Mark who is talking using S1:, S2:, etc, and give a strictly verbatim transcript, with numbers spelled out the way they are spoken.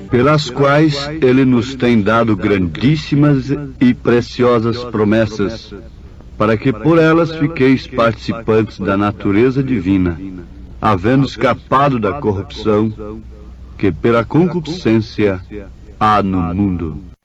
S1: pelas quais Ele nos tem dado grandíssimas e preciosas promessas, para que por elas fiqueis participantes da natureza divina, havendo escapado da corrupção que pela concupiscência há no mundo.